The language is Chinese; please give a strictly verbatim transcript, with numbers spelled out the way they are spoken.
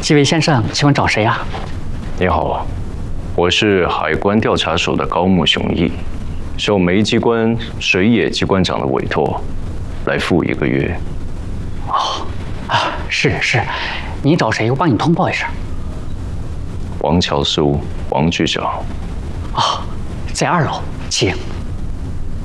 这位先生喜欢找谁啊？ 你好，我是海关调查署的高木雄一，受煤机关水野机关长的委托，来赴一个约。 哦，啊，是是，你找谁？我帮你通报一声。 王乔苏，王局长。 啊，在二楼，请。